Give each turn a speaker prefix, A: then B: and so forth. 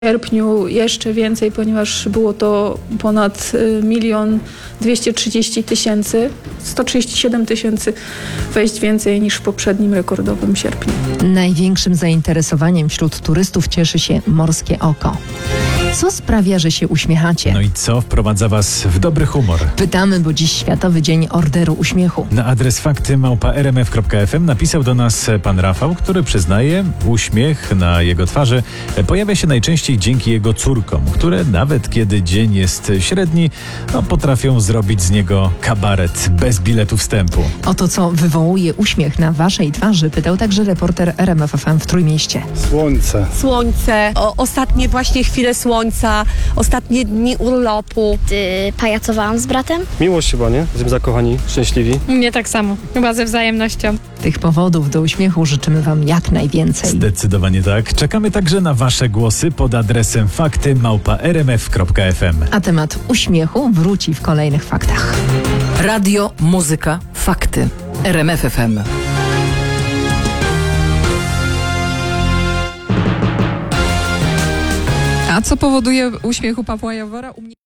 A: W sierpniu jeszcze więcej, ponieważ było to ponad 1 230 000, 137 000 wejść więcej niż w poprzednim rekordowym sierpniu.
B: Największym zainteresowaniem wśród turystów cieszy się Morskie Oko. Co sprawia, że się uśmiechacie?
C: No i co wprowadza Was w dobry humor?
B: Pytamy, bo dziś Światowy Dzień Orderu Uśmiechu.
C: Na adres fakty@rmf.fm napisał do nas pan Rafał, który przyznaje, uśmiech na jego twarzy pojawia się najczęściej dzięki jego córkom, które nawet kiedy dzień jest średni, potrafią zrobić z niego kabaret bez biletu wstępu.
B: O to, co wywołuje uśmiech na waszej twarzy, pytał także reporter RMF FM w Trójmieście.
D: Słońce, ostatnie właśnie chwile słońca, ostatnie dni urlopu.
E: Pajacowałam z bratem.
F: Miłość chyba, nie? Jesteśmy zakochani, szczęśliwi.
G: Mnie tak samo, chyba ze wzajemnością.
B: Tych powodów do uśmiechu życzymy wam jak najwięcej.
C: Zdecydowanie tak. Czekamy także na Wasze głosy pod adresem fakty@rmf.fm.
B: A temat uśmiechu wróci w kolejnych faktach.
H: Radio, muzyka, fakty. RMF FM.
G: A co powoduje uśmiech u Pawła Jawora?